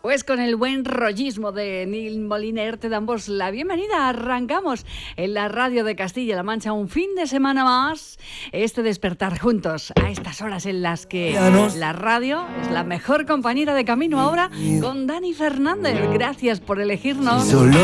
Pues con el buen rollismo de Neil Moliner te damos la bienvenida. Arrancamos en la radio de Castilla-La Mancha un fin de semana más. Este despertar juntos a estas horas en las que la radio es la mejor compañera de camino ahora con Dani Fernández. Gracias por elegirnos.